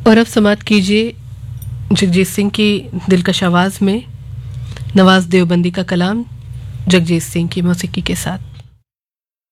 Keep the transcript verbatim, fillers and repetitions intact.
और अब समाप्त कीजिए जगजीत सिंह की दिलकश आवाज़ में नवाज देवबंदी का कलाम जगजीत सिंह की मौसीकी के साथ।